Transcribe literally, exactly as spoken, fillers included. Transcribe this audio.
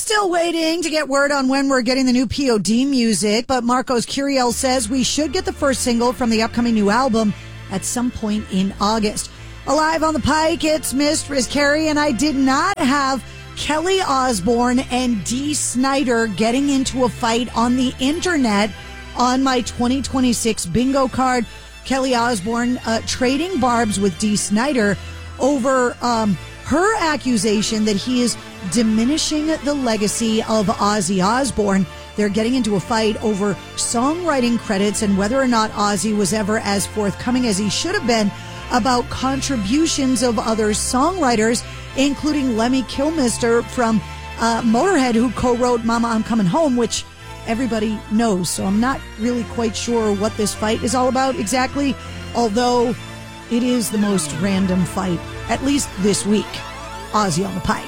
Still waiting to get word on when we're getting the new P O D music, but Marcos Curiel says we should get the first single from the upcoming new album at some point in August. Alive on the Pike, it's Mistress Carrie, and I did not have Kelly Osbourne and Dee Snider getting into a fight on the internet on my twenty twenty-six bingo card. Kelly Osbourne uh, trading barbs with Dee Snider over um, her accusation that he is diminishing the legacy of Ozzy Osbourne. They're getting into a fight over songwriting credits and whether or not Ozzy was ever as forthcoming as he should have been about contributions of other songwriters, including Lemmy Kilmister from uh, Motorhead, who co-wrote Mama, I'm Coming Home, which everybody knows. So I'm not really quite sure what this fight is all about exactly, although it is the most random fight, at least this week. Ozzy on the Pike.